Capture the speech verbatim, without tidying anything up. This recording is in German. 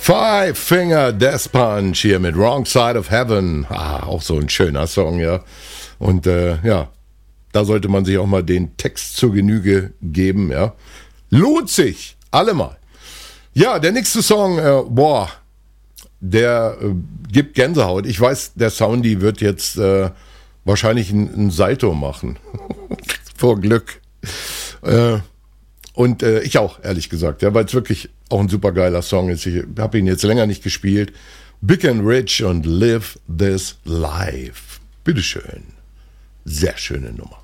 Five Finger Death Punch hier mit Wrong Side of Heaven. Ah, auch so ein schöner Song, ja. Und äh, ja, da sollte man sich auch mal den Text zur Genüge geben, ja. Lohnt sich, allemal. Ja, der nächste Song, äh, boah, der äh, gibt Gänsehaut. Ich weiß, der Soundi wird jetzt äh, wahrscheinlich ein, ein Salto machen. Vor Glück. Äh, und äh, ich auch, ehrlich gesagt, ja, weil es wirklich auch ein super geiler Song ist. Ich habe ihn jetzt länger nicht gespielt. Big and Rich und Live This Life. Bitteschön. Sehr schöne Nummer.